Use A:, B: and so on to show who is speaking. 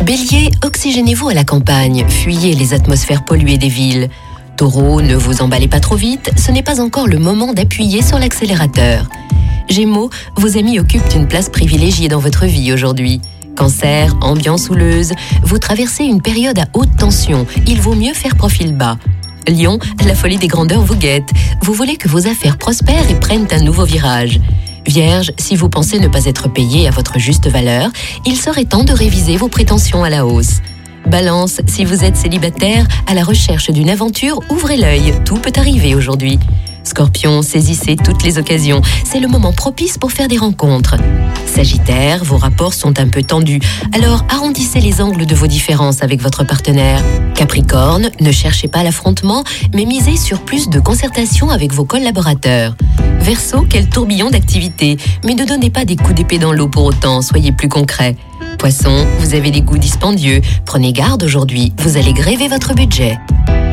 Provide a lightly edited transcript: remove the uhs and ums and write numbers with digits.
A: Bélier, oxygénez-vous à la campagne, fuyez les atmosphères polluées des villes. Taureau, ne vous emballez pas trop vite, ce n'est pas encore le moment d'appuyer sur l'accélérateur. Gémeaux, vos amis occupent une place privilégiée dans votre vie aujourd'hui. Cancer, ambiance houleuse, vous traversez une période à haute tension, il vaut mieux faire profil bas. Lion, la folie des grandeurs vous guette, vous voulez que vos affaires prospèrent et prennent un nouveau virage. Vierge, si vous pensez ne pas être payé à votre juste valeur, il serait temps de réviser vos prétentions à la hausse. Balance, si vous êtes célibataire, à la recherche d'une aventure, ouvrez l'œil, tout peut arriver aujourd'hui. Scorpion, saisissez toutes les occasions, c'est le moment propice pour faire des rencontres. Sagittaire, vos rapports sont un peu tendus, alors arrondissez les angles de vos différences avec votre partenaire. Capricorne, ne cherchez pas l'affrontement, mais misez sur plus de concertation avec vos collaborateurs. Verseau, quel tourbillon d'activités, mais ne donnez pas des coups d'épée dans l'eau pour autant, soyez plus concret. Poisson, vous avez des goûts dispendieux, prenez garde aujourd'hui, vous allez gréver votre budget.